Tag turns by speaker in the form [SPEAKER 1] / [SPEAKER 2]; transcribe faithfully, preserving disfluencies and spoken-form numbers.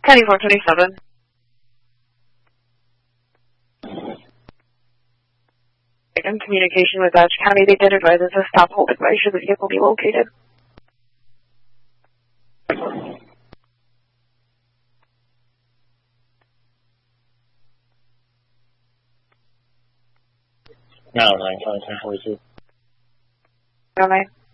[SPEAKER 1] County four twenty-seven. In communication with Dodge County, they did advise us to stop holding by should the vehicle be located.
[SPEAKER 2] No, nine five ten forty two.
[SPEAKER 1] No, nine.